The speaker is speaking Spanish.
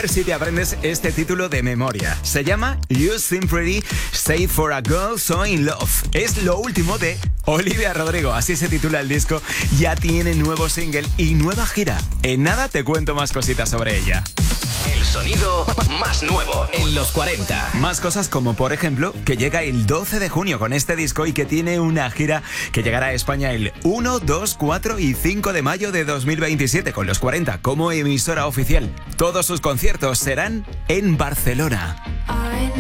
ver si te aprendes este título de memoria. Se llama You Seem Pretty, Say for a Girl So In Love. Es lo último de Olivia Rodrigo, así se titula el disco. Ya tiene nuevo single y nueva gira. En nada te cuento más cositas sobre ella. El sonido más nuevo en los 40. Más cosas como, por ejemplo, que llega el 12 de junio con este disco y que tiene una gira que llegará a España el 1, 2, 4 y 5 de mayo de 2027 con los 40 como emisora oficial. Todos sus conciertos serán en Barcelona.